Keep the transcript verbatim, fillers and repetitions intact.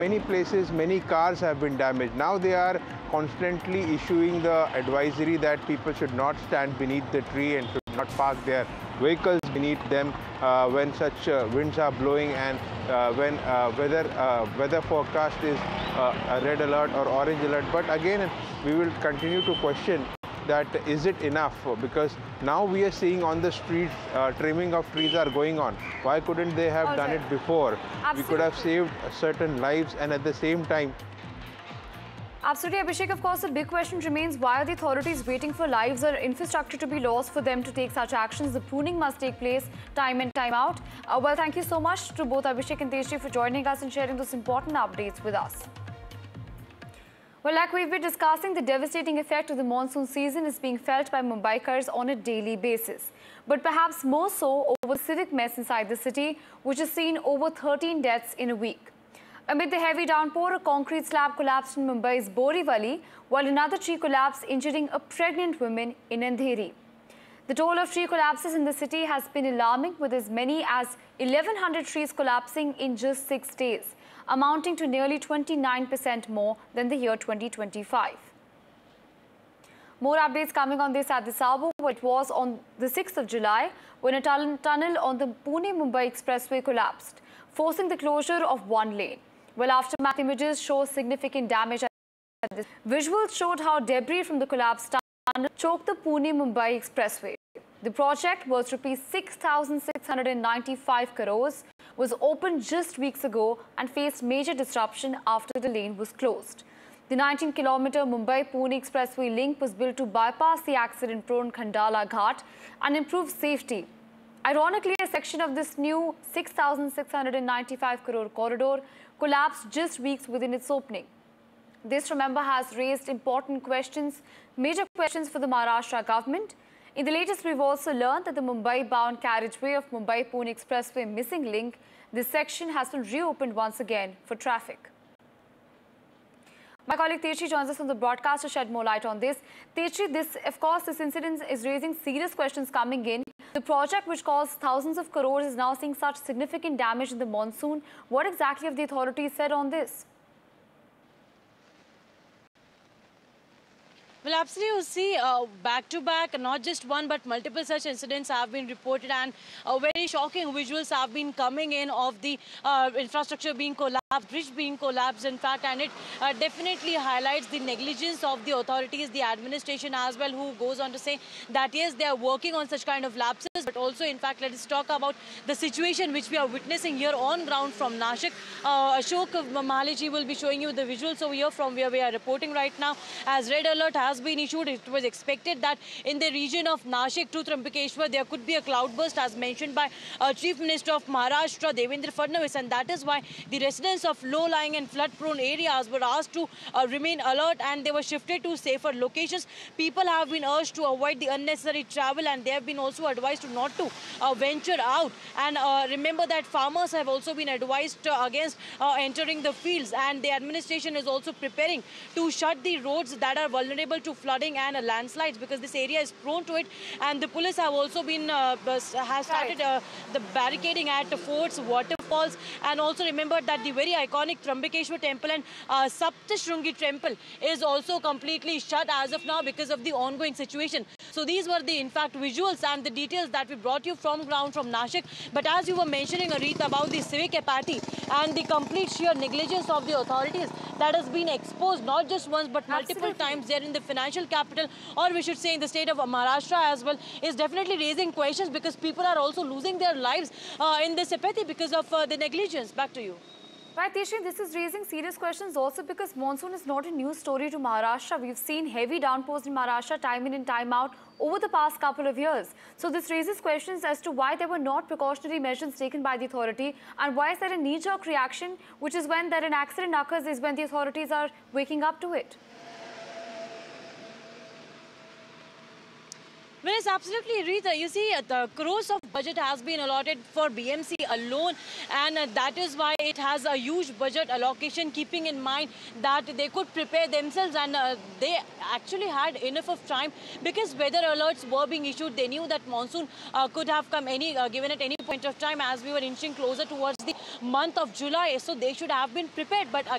many places, many cars have been damaged. Now they are constantly issuing the advisory that people should not stand beneath the tree and should not park their vehicles beneath them uh, when such uh, winds are blowing, and uh, when uh, weather uh, weather forecast is uh, a red alert or orange alert. But again, we will continue to question that is it enough, because now we are seeing on the streets uh, trimming of trees are going on. Why couldn't they have done it before? Absolutely. We could have saved certain lives, and at the same time. Absolutely, Abhishek. Of course, the big question remains, why are the authorities waiting for lives or infrastructure to be lost for them to take such actions? The pruning must take place time in, time out. Uh, well, thank you so much to both Abhishek and Tejashree for joining us and sharing those important updates with us. Well, like we've been discussing, the devastating effect of the monsoon season is being felt by Mumbaikars on a daily basis. But perhaps more so over the civic mess inside the city, which has seen over thirteen deaths in a week. Amid the heavy downpour, a concrete slab collapsed in Mumbai's Borivali, while another tree collapsed, injuring a pregnant woman in Andheri. The toll of tree collapses in the city has been alarming, with as many as eleven hundred trees collapsing in just six days. Amounting to nearly twenty-nine percent more than the year twenty twenty-five. More updates coming on this at this hour. It was on the sixth of July when a tunnel on the Pune-Mumbai Expressway collapsed, forcing the closure of one lane. Well, aftermath images show significant damage. Visuals showed how debris from the collapsed tunnel choked the Pune-Mumbai Expressway. The project, worth rupees six thousand six hundred ninety-five crores, was opened just weeks ago and faced major disruption after the lane was closed. The nineteen kilometer Mumbai-Pune Expressway link was built to bypass the accident-prone Khandala Ghat and improve safety. Ironically, a section of this new six thousand six hundred ninety-five crore corridor collapsed just weeks within its opening. This, remember, has raised important questions, major questions for the Maharashtra government. In the latest, we've also learned that the Mumbai-bound carriageway of Mumbai-Pune Expressway missing link, this section has been reopened once again for traffic. My colleague Tejashree joins us on the broadcast to shed more light on this. Tejashree, this, of course, this incident is raising serious questions coming in. The project, which costs thousands of crores, is now seeing such significant damage in the monsoon. What exactly have the authorities said on this? Well, absolutely, you see, uh, back to back, not just one but multiple such incidents have been reported, and uh, very shocking visuals have been coming in of the uh, infrastructure being collapsed, bridge being collapsed, in fact, and it uh, definitely highlights the negligence of the authorities, the administration as well, who goes on to say that yes, they are working on such kind of lapses, but also, in fact, let us talk about the situation which we are witnessing here on ground from Nashik. Uh, Ashok Mahaleji will be showing you the visuals over here from where we are reporting right now, as red alert has has been issued. It was expected that in the region of Nashik to Trimbakeshwar there could be a cloudburst, as mentioned by uh, Chief Minister of Maharashtra Devendra Fadnavis, and that is why the residents of low-lying and flood-prone areas were asked to uh, remain alert, and they were shifted to safer locations. People have been urged to avoid the unnecessary travel, and they have been also advised to not to uh, venture out. And uh, remember that farmers have also been advised uh, against uh, entering the fields, and the administration is also preparing to shut the roads that are vulnerable to flooding and uh, landslides, because this area is prone to it. And the police have also been uh, has started uh, the barricading at the forts, waterfalls, and also remember that the very iconic Trimbakeshwar temple and uh, Saptashrungi temple is also completely shut as of now because of the ongoing situation. So these were the, in fact, visuals and the details that we brought you from ground from Nashik. But as you were mentioning, Areet, about the civic apathy and the complete sheer negligence of the authorities that has been exposed not just once but multiple Absolutely. times there in the financial capital, or we should say in the state of Maharashtra as well, is definitely raising questions, because people are also losing their lives uh, in this apathy because of uh, the negligence. Back to you. Right, Tejashree, this is raising serious questions also because monsoon is not a new story to Maharashtra. We've seen heavy downpours in Maharashtra time in and time out over the past couple of years. So this raises questions as to why there were not precautionary measures taken by the authority, and why is there a knee-jerk reaction, which is when that an accident occurs is when the authorities are waking up to it. Well, it's absolutely, Rita. You see, uh, the crores of budget has been allotted for B M C alone, and uh, that is why it has a huge budget allocation, keeping in mind that they could prepare themselves, and uh, they actually had enough of time because weather alerts were being issued. They knew that monsoon uh, could have come any uh, given at any point of time as we were inching closer towards the month of July, so they should have been prepared. But